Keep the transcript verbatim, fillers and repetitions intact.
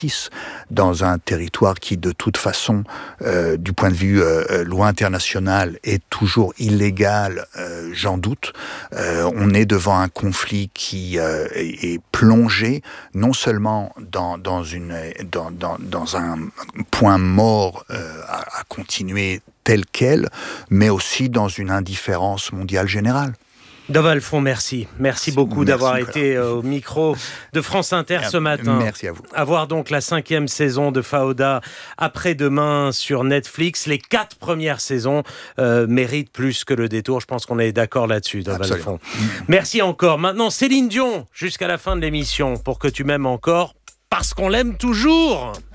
dans un territoire qui, de toute façon, euh, du point de vue euh, loi internationale, est toujours illégal, euh, j'en doute. Euh, on est devant un conflit qui euh, est, est plongé non seulement dans, dans, une, dans, dans, dans un point mort euh, à, à continuer tel quel, mais aussi dans une indifférence mondiale générale. Dov Alphond, merci. Merci beaucoup merci, d'avoir voilà. été euh, au micro de France Inter ce matin. Merci à vous. À voir donc la cinquième saison de Fauda après-demain sur Netflix. Les quatre premières saisons euh, méritent plus que le détour. Je pense qu'on est d'accord là-dessus, Dov Alphond. Merci encore. Maintenant, Céline Dion, jusqu'à la fin de l'émission, pour que tu m'aimes encore, parce qu'on l'aime toujours.